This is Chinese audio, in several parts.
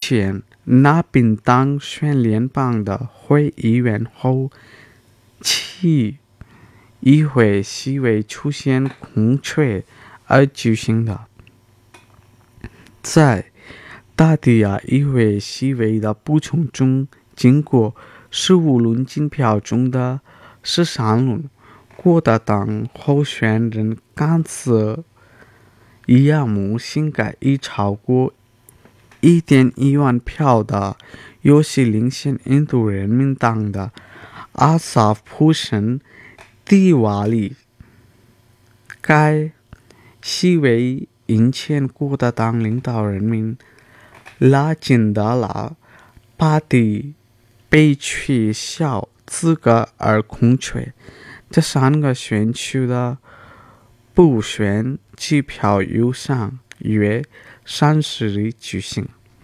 前，那边当选联邦的会议员后，其议会席位出现空缺而举行的。在大地亚议会席位的补充中，经过15轮竞票中的13轮，国大党候选人甘茨伊亚姆应该已超过1.1万票的有戏领先印度人民党的阿萨普什蒂瓦里。该席位因前国大党领导人民拉金达拉巴蒂被取消资格而空缺。这3个选区的补选计票由上月30日举行。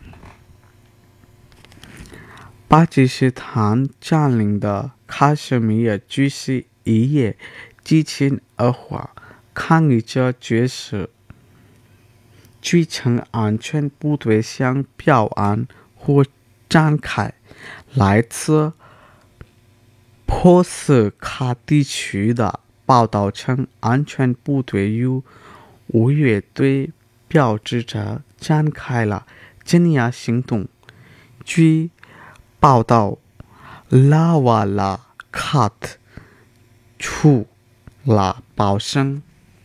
巴基斯坦占领的喀什米尔局势一夜激情恶化，抗议者决示基层安全部队向表案或展开。来自波斯卡地区的报道称，安全部队于5月对标志者展开了镇压行动。据报道，拉瓦拉卡特出了报声。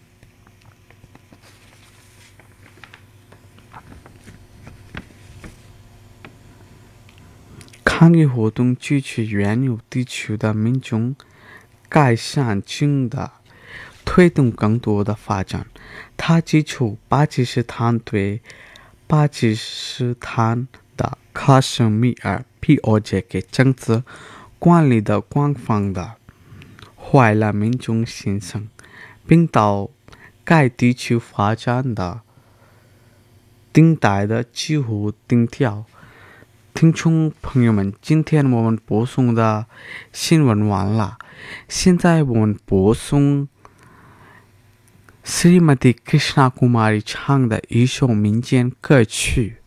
抗议活动支持原有地区的民众改善经济，推动更多的发展。他指出，巴基斯坦对巴基斯坦的喀什米尔 POK 政治管理的广泛的坏了民众心声，并到该地区发展的顶戴的几乎顶掉。听众朋友们，今天我们播送的新闻完了，现在我们播送Srimati Krishna Kumari唱的一首民间歌曲。